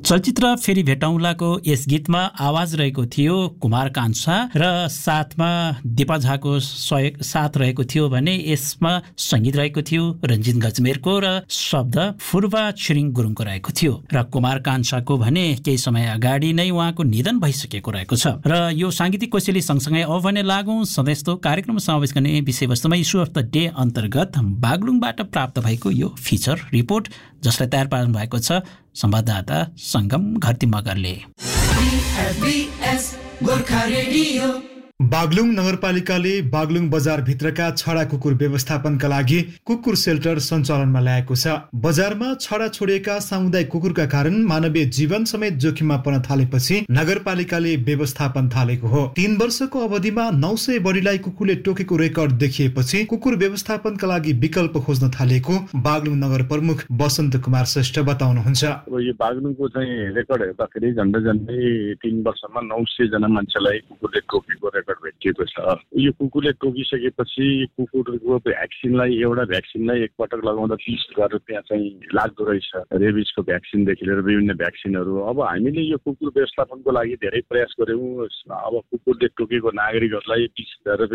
चलचित्र फेरि भेटौँलाको यस गीतमा आवाज रहेको थियो कुमार कान्छा र साथमा दिपा झाको साथ रहेको थियो भने यसमा संगीत रहेको थियो रञ्जित गजमेरको र शब्द फुर्वा छिरिङ गुरुङको रहेको थियो र कुमार कान्छाको भने केही समय अगाडि नै उहाँको निधन भइसकेको रहेको छ। र यो साङ्गीतिक कोसेली सँगसँगै अब भने लागौँ सधैँस्तो कार्यक्रम समावेश गर्ने विषयवस्तुमा इस्यु अफ द डे अन्तर्गत बागलुङबाट प्राप्त भएको यो फिचर रिपोर्ट जसलाई तयार पार्नु भएको छ संवाददाता संगम घरती मगरले। बागलुङ नगरपालिकाले बागलुङ बजार भित्रका छडा कुकुर व्यवस्थापनका लागि कुकुर सेल्टर सञ्चालनमा ल्याएको छ। बजारमा छडा छोडिएका सामुदायिक कुकुरका कारण मानवीय जीवन समेत जोखिममा पर्न थालेपछि नगरपालिकाले व्यवस्थापन थालेको हो। 3 वर्षको अवधिमा 900 बढीलाई कुकुरले टोकेको रेकर्ड देखिएपछि कुकुर व्यवस्थापनका लागि विकल्प खोज्न थालेको बागलुङ नगर प्रमुख बसन्त कुमार श्रेष्ठ बताउनुहुन्छ। यो बागलुङको चाहिँ रेकर्ड हेर्दाखेरि झन्डै 3 वर्षमा 900 जना मान्छेलाई कुकुरले टोकेको भेटिएको छ। यो कुकुरले टोकिसकेपछि कुकुरको भ्याक्सिनलाई एउटा भ्याक्सिनलाई एकपटक लगाउँदा 30,000 रुपियाँ चाहिँ लाग्दो रहेछ। रेबिजको भ्याक्सिनदेखि लिएर विभिन्न भ्याक्सिनहरू। अब हामीले यो कुकुर व्यवस्थापनको लागि धेरै प्रयास गर्यौँ। अब कुकुरले टोकेको नागरिकहरूलाई 20,000 रुपियाँ